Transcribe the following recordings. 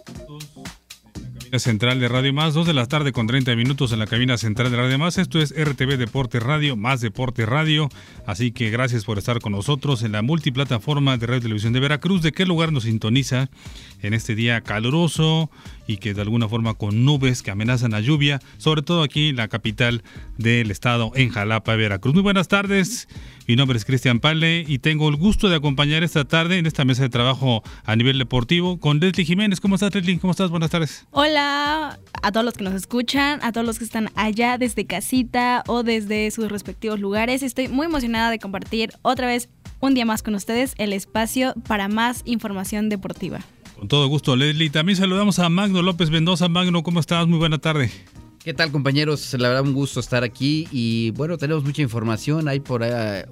Central de Radio Más, 2 de la tarde con 30 minutos en la cabina central de Radio Más. Esto es RTV Deporte Radio, Más Deporte Radio. Así que gracias por estar con nosotros en la multiplataforma de Radio y Televisión de Veracruz. ¿De qué lugar nos sintoniza en este día caluroso y que de alguna forma con nubes que amenazan la lluvia, sobre todo aquí en la capital del estado, en Jalapa, Veracruz? Muy buenas tardes. Mi nombre es Cristian Pale y tengo el gusto de acompañar esta tarde en esta mesa de trabajo a nivel deportivo con Leslie Jiménez. ¿Cómo estás, Leslie? ¿Cómo estás? Buenas tardes. Hola a todos los que nos escuchan, a todos los que están allá desde casita o desde sus respectivos lugares. Estoy muy emocionada de compartir otra vez un día más con ustedes el espacio para más información deportiva. Con todo gusto, Leslie. También saludamos a Magno López Mendoza. Magno, ¿cómo estás? Muy buena tarde. ¿Qué tal, compañeros? La verdad, un gusto estar aquí y bueno, tenemos mucha información. Hay por ahí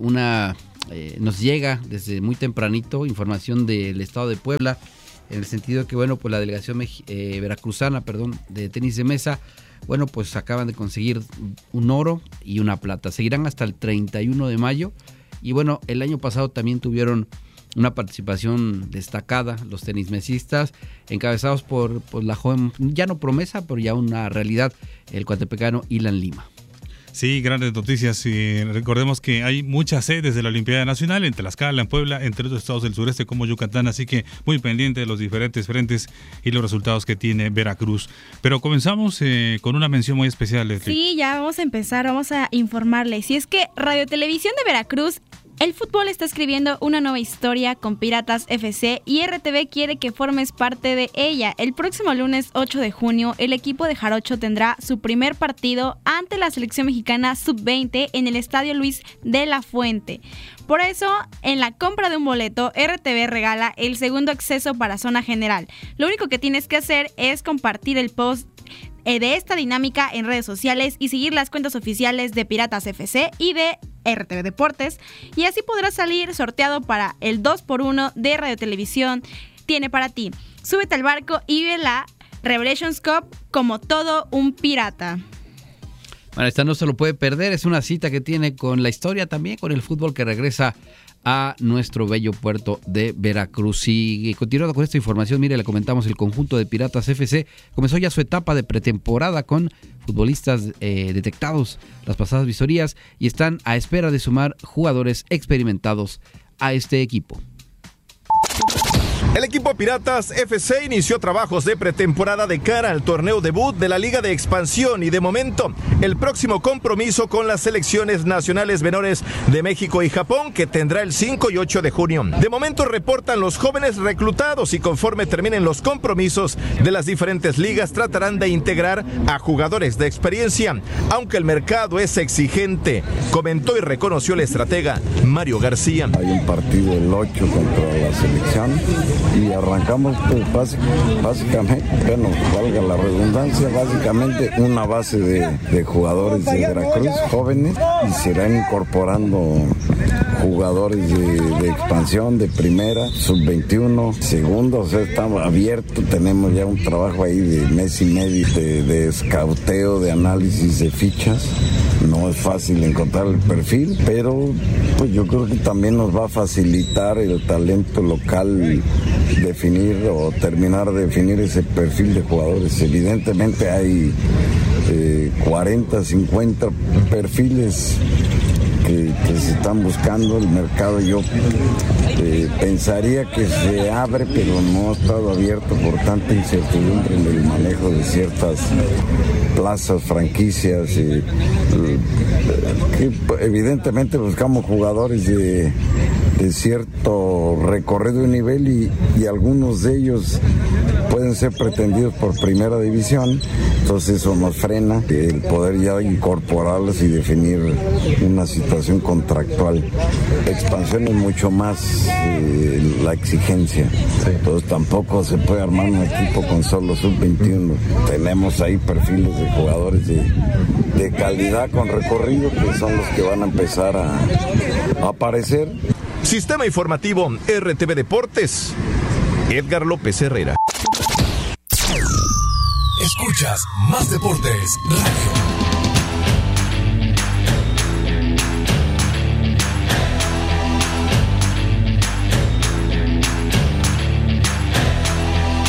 nos llega desde muy tempranito información del estado de Puebla, en el sentido que, bueno, pues la delegación veracruzana, de tenis de mesa, bueno, pues acaban de conseguir un oro y una plata. Seguirán hasta el 31 de mayo y bueno, el año pasado también tuvieron una participación destacada los tenismesistas, encabezados por la joven, ya no promesa, pero ya una realidad, el coatepecano Ilan Lima. Sí, grandes noticias. Y recordemos que hay muchas sedes de la Olimpiada Nacional en Tlaxcala, en Puebla, entre otros estados del sureste como Yucatán, así que muy pendiente de los diferentes frentes y los resultados que tiene Veracruz. Pero comenzamos con una mención muy especial, Leslie. Sí, ya vamos a empezar, vamos a informarles. Y es que Radio Televisión de Veracruz, el fútbol está escribiendo una nueva historia con Piratas FC y RTV quiere que formes parte de ella. El próximo lunes 8 de junio, el equipo de Jarocho tendrá su primer partido ante la selección mexicana sub-20 en el Estadio Luis de la Fuente. Por eso, en la compra de un boleto, RTV regala el segundo acceso para zona general. Lo único que tienes que hacer es compartir el post de esta dinámica en redes sociales y seguir las cuentas oficiales de Piratas FC y de RTV Deportes, y así podrás salir sorteado para el 2x1 de Radio Televisión tiene para ti. Súbete al barco y vive la Revelations Cup como todo un pirata. Bueno, esta no se lo puede perder, es una cita que tiene con la historia también, con el fútbol que regresa a nuestro bello puerto de Veracruz. Y continuando con esta información, mire, le comentamos, el conjunto de Piratas FC comenzó ya su etapa de pretemporada con futbolistas detectados las pasadas visorías y están a espera de sumar jugadores experimentados a este equipo. El equipo Piratas FC inició trabajos de pretemporada de cara al torneo debut de la Liga de Expansión y de momento el próximo compromiso con las selecciones nacionales menores de México y Japón, que tendrá el 5 y 8 de junio. De momento reportan los jóvenes reclutados y conforme terminen los compromisos de las diferentes ligas tratarán de integrar a jugadores de experiencia, aunque el mercado es exigente, comentó y reconoció el estratega Mario García. Hay un partido el 8 contra la selección y arrancamos pues básicamente, bueno, valga la redundancia, básicamente una base de jugadores de Veracruz jóvenes y se irán incorporando jugadores de expansión, de primera, sub-21, segunda, o sea, está abierto, tenemos ya un trabajo ahí de mes y medio de escauteo, de análisis de fichas. No es fácil encontrar el perfil, pero pues yo creo que también nos va a facilitar el talento local definir o terminar de definir ese perfil de jugadores. Evidentemente hay 40, 50 perfiles que se están buscando. El mercado yo pensaría que se abre, pero no ha estado abierto por tanta incertidumbre en el manejo de ciertas plazas, franquicias, que evidentemente buscamos jugadores de cierto recorrido y nivel y algunos de ellos pueden ser pretendidos por primera división, entonces eso nos frena el poder ya incorporarlos y definir una situación contractual. La expansión es mucho más la exigencia, entonces tampoco se puede armar un equipo con solo sub-21. Tenemos ahí perfiles de jugadores de calidad con recorrido que son los que van a empezar a aparecer. Sistema informativo RTV Deportes, Edgar López Herrera. Escuchas Más Deportes Radio.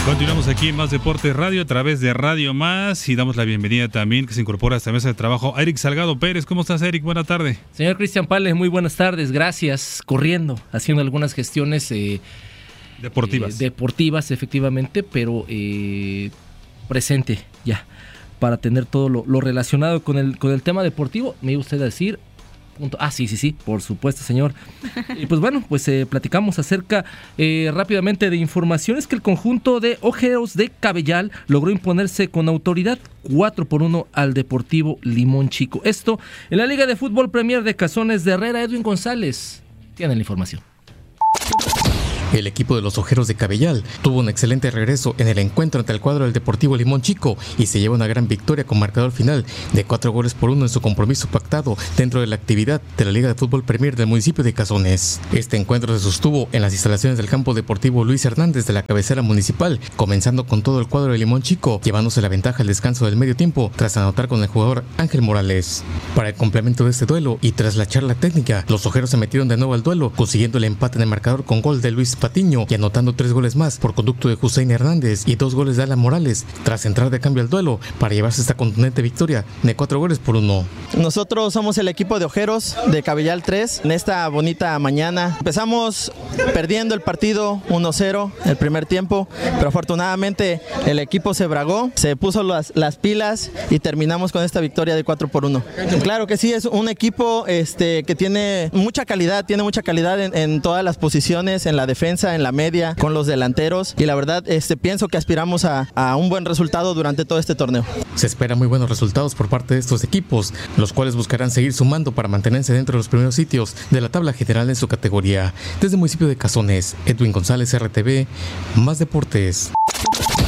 Continuamos aquí en Más Deportes Radio a través de Radio Más y damos la bienvenida también que se incorpora a esta mesa de trabajo a Eric Salgado Pérez. ¿Cómo estás, Eric? Buena tarde. Señor Cristian Pales, muy buenas tardes. Gracias. Corriendo, haciendo algunas gestiones deportivas, efectivamente, pero presente ya para tener todo lo relacionado con el tema deportivo. Me iba usted a decir... Sí, por supuesto, señor. Y pues bueno, platicamos acerca rápidamente de informaciones que el conjunto de Ojeros de Cabellal logró imponerse con autoridad 4-1 al Deportivo Limón Chico. Esto en la Liga de Fútbol Premier de Cazones de Herrera. Edwin González tiene la información. El equipo de los Ojeros de Cabellal tuvo un excelente regreso en el encuentro ante el cuadro del Deportivo Limón Chico y se lleva una gran victoria con marcador final de 4-1 en su compromiso pactado dentro de la actividad de la Liga de Fútbol Premier del municipio de Cazones. Este encuentro se sostuvo en las instalaciones del campo deportivo Luis Hernández de la cabecera municipal, comenzando con todo el cuadro de Limón Chico, llevándose la ventaja al descanso del medio tiempo tras anotar con el jugador Ángel Morales. Para el complemento de este duelo y tras la charla técnica, los Ojeros se metieron de nuevo al duelo, consiguiendo el empate en el marcador con gol de Luis Patiño y anotando 3 goles más por conducto de Hussein Hernández y 2 goles de Alan Morales tras entrar de cambio al duelo para llevarse esta contundente victoria de 4-1. Nosotros somos el equipo de Ojeros de Cabellal 3 en esta bonita mañana. Empezamos perdiendo el partido 1-0 el primer tiempo, pero afortunadamente el equipo se bragó, se puso las pilas y terminamos con esta victoria de 4-1. Claro que sí, es un equipo que tiene mucha calidad en todas las posiciones, en la defensa, en la media, con los delanteros, y la verdad pienso que aspiramos a un buen resultado durante todo este torneo. Se esperan muy buenos resultados por parte de estos equipos, los cuales buscarán seguir sumando para mantenerse dentro de los primeros sitios de la tabla general en su categoría. Desde el municipio de Cazones, Edwin González, RTV, Más Deportes.